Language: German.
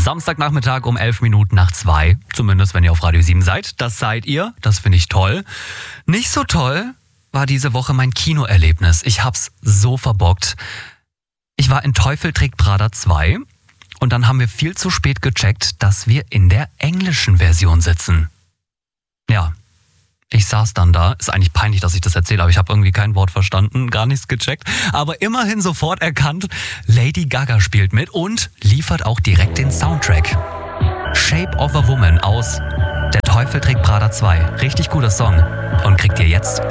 Samstagnachmittag um 2:11, zumindest wenn ihr auf Radio 7 seid. Das seid ihr, das finde ich toll. Nicht so toll war diese Woche mein Kinoerlebnis. Ich hab's so verbockt. Ich war in Teufel trägt Prada 2 und dann haben wir viel zu spät gecheckt, dass wir in der englischen Version sitzen. Ja, ich saß dann da. Ist eigentlich peinlich, dass ich das erzähle, aber ich habe irgendwie kein Wort verstanden, gar nichts gecheckt. Aber immerhin sofort erkannt, Lady Gaga spielt mit und liefert auch direkt den Soundtrack. Shape of a Woman aus Der Teufel trägt Prada 2. Richtig guter Song. Und kriegt ihr jetzt